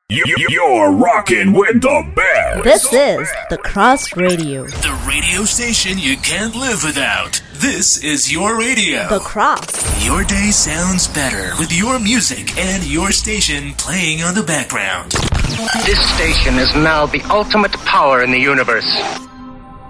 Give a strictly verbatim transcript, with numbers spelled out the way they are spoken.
You- You're rocking with the best. This is The Cross Radio. The radio station you can't live without. This is your radio. The Cross. Your day sounds better with your music and your station playing on the background. This station is now the ultimate power in the universe.